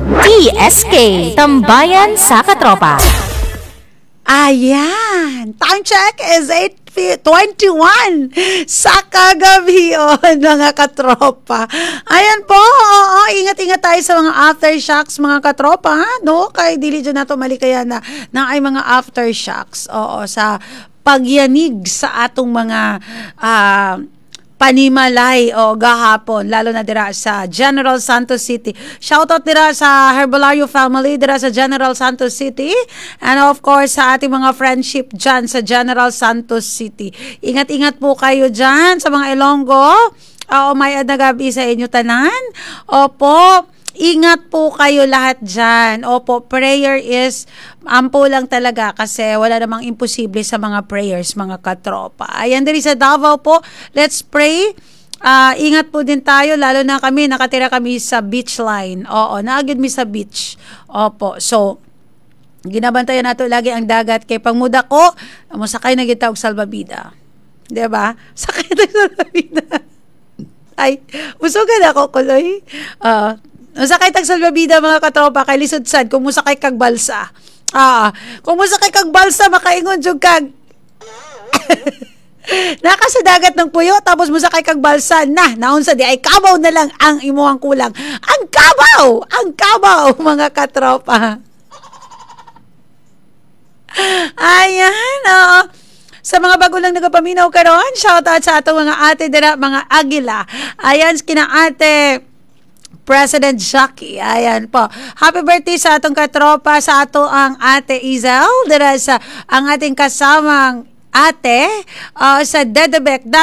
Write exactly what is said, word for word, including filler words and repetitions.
T S K, Tambayan sa Katropa. Ayan, time check is eight twenty-one sa kagabi yun, mga katropa. Ayan po, oo, ingat-ingat tayo sa mga aftershocks, mga katropa, ha? No? Kay dili dyan na tumali kaya na, na ay mga aftershocks, oo, sa pagyanig sa atong mga ah, uh, panimalay o gahapon, lalo na dira sa General Santos City. Shoutout dira sa Herbalario family dira sa General Santos City, and of course sa ating mga friendship dyan sa General Santos City. Ingat-ingat po kayo dyan sa mga Ilonggo. O may adagabi sa inyo tanan. Opo, ingat po kayo lahat dyan. Opo, prayer is ampo lang talaga kasi wala namang imposible sa mga prayers, mga katropa. Ayan, diri sa Davao po, let's pray. Uh, ingat po din tayo, lalo na kami, nakatira kami sa beach line. Oo, naagad mi sa beach. Opo, so, ginabantayan nato lagi ang dagat kay pangmuda ko, musakay na gitawag salbabida. Diba? Sakay na salbabida. Ay, musugan ako, kuloy. Uh, musakay tag salbabida, mga katropa, kay lisod sad, kung musakay kag balsa. Ah, kung musakay kag balsa, makaingon jud kag naka sa dagat ng puyo, tapos musakay kag balsa na, naon sa di ay kabaw na lang ang imuhang kulang. Ang kabaw! Ang kabaw, mga katropa. Ayan, oh. Sa mga bago lang nagapaminaw karon, shoutout sa atong mga ate dira, mga agila. Ayan, kina ate President Jackie, ayan po. Happy birthday sa atong katropa, sa ato ang ate Izel, dira sa ang ating kasamang ate uh, sa Dedebek.